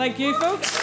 Thank you, folks.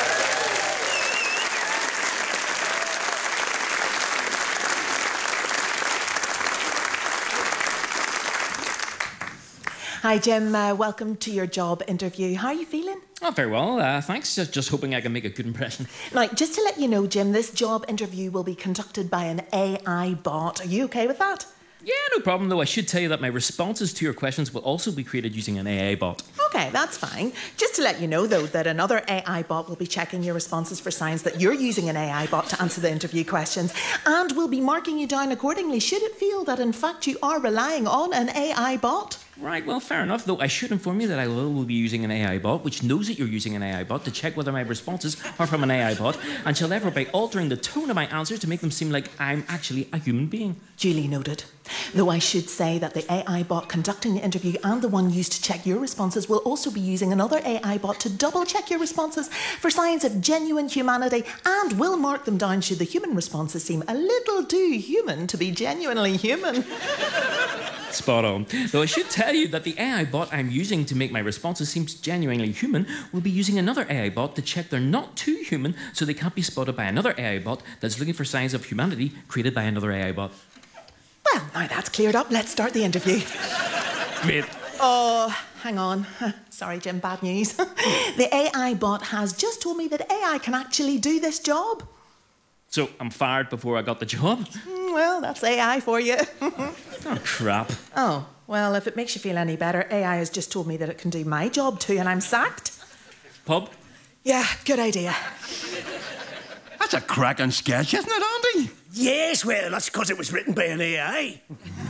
Hi, Jim. Welcome to your job interview. How are you feeling? Oh, very well, thanks. Just hoping I can make a good impression. Now, just to let you know, Jim, this job interview will be conducted by an AI bot. Are you okay with that? Yeah, no problem, though. I should tell you that my responses to your questions will also be created using an AI bot. Okay, that's fine. Just to let you know, though, that another AI bot will be checking your responses for signs that you're using an AI bot to answer the interview questions, and will be marking you down accordingly should it feel that, in fact, you are relying on an AI bot. Right, well, fair enough, though I should inform you that I will be using an AI bot, which knows that you're using an AI bot to check whether my responses are from an AI bot, and shall therefore by altering the tone of my answers to make them seem like I'm actually a human being. Duly noted. Though I should say that the AI bot conducting the interview and the one used to check your responses will also be using another AI bot to double-check your responses for signs of genuine humanity, and will mark them down should the human responses seem a little too human to be genuinely human. Spot on. Though I should tell you that the AI bot I'm using to make my responses seem genuinely human will be using another AI bot to check they're not too human so they can't be spotted by another AI bot that's looking for signs of humanity created by another AI bot. Well, now that's cleared up, let's start the interview. Great. Oh, hang on. Sorry, Jim, bad news. The AI bot has just told me that AI can actually do this job. So I'm fired before I got the job? Well, that's AI for you. Oh, crap. Oh, well, if it makes you feel any better, AI has just told me that it can do my job too, and I'm sacked. Pub? Yeah, good idea. That's a cracking sketch, isn't it, Andy? Yes, well, that's because it was written by an AI.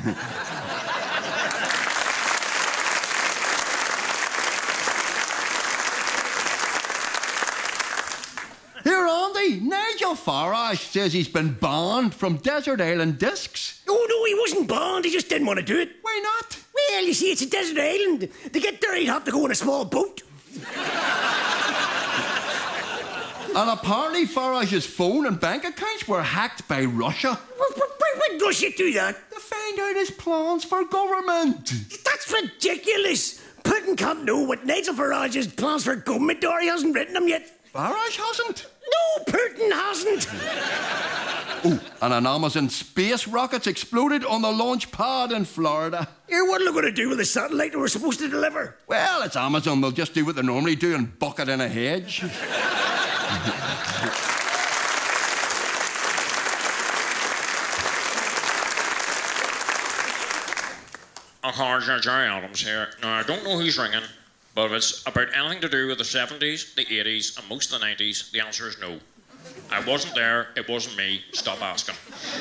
Here, Andy, Nigel Farage says he's been banned from Desert Island Discs. Oh, no, he wasn't banned. He just didn't want to do it. Why not? Well, you see, it's a desert island. To get there, he'd have to go in a small boat. And apparently Farage's phone and bank accounts were hacked by Russia. Why would Russia do that? To find out his plans for government. That's ridiculous. Putin can't know what Nigel Farage's plans for government are. He hasn't written them yet. Farage hasn't? No, Putin hasn't. Oh, and an Amazon space rocket's exploded on the launch pad in Florida. Here, what are they going to do with the satellite they were supposed to deliver? Well, it's Amazon. They'll just do what they normally do and buck it in a hedge. Jerry Adams here. Now, I don't know who's ringing, but if it's about anything to do with the 70s, the 80s, and most of the 90s, the answer is no. I wasn't there, it wasn't me. Stop asking.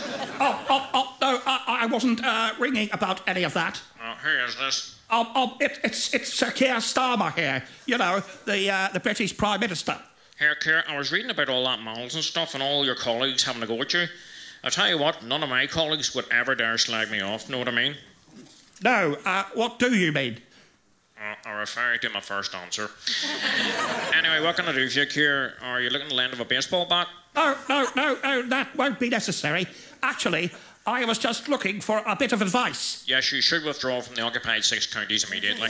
No, I wasn't ringing about any of that. Who is this? It's Sir Keir Starmer here. You know, the British Prime Minister. Here, Keir, I was reading about all that models and stuff and all your colleagues having a go at you. I'll tell you what, none of my colleagues would ever dare slag me off, know what I mean? No, what do you mean? I refer to my first answer. Anyway, what can I do for you, Keir? Are you looking at the end of a baseball bat? No, that won't be necessary. Actually, I was just looking for a bit of advice. Yes, you should withdraw from the occupied 6 counties immediately.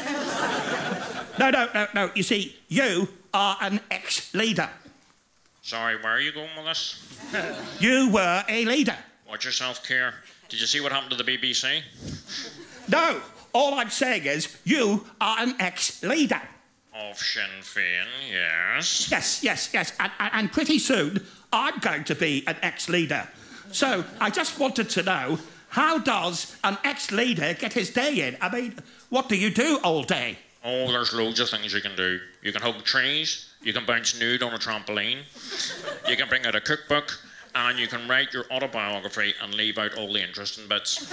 No. You see, you are an ex-leader. Sorry, where are you going with this? You were a leader. Watch yourself, Keir. Did you see what happened to the BBC? No, all I'm saying is you are an ex-leader. Of Sinn Féin, yes. Yes. And pretty soon, I'm going to be an ex-leader. So I just wanted to know, how does an ex-leader get his day in? I mean, what do you do all day? Oh, there's loads of things you can do. You can hug trees, you can bounce nude on a trampoline, you can bring out a cookbook, and you can write your autobiography and leave out all the interesting bits.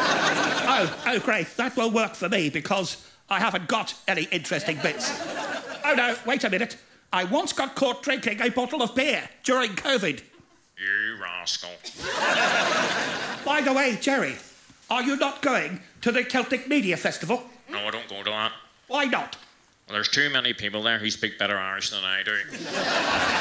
Oh, great. That will work for me because I haven't got any interesting bits. Oh, no, wait a minute. I once got caught drinking a bottle of beer during COVID. You rascal. By the way, Jerry, are you not going to the Celtic Media Festival? No, I don't go to that. Why not? Well, there's too many people there who speak better Irish than I do.